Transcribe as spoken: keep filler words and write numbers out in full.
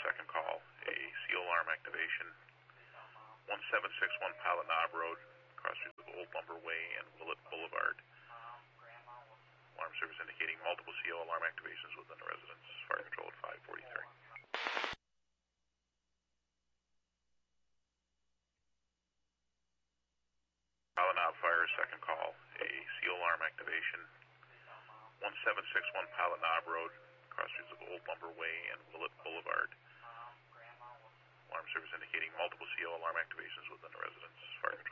second call. A C O alarm activation. one seven six one Pilot Knob Road, cross streets of Old Lumber Way and Willett Boulevard. Alarm service indicating multiple C O alarm activations within the residence. Fire control at five forty-three. Pilot Knob Fire, second call. A C O alarm activation. one seven six one Pilot Knob Road, cross streets of Old Lumber Way and Willett Boulevard. Alarm service indicating multiple C O alarm activations within the residence. Fire control.